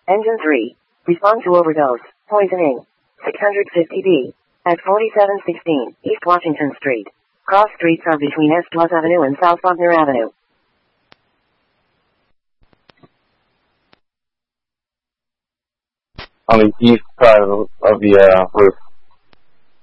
Engine 3. Respond to overdose. Poisoning. 650B. At 4716 East Washington Street. Cross streets are between East Plus Avenue and South Faulkner Avenue. On the east side of the roof.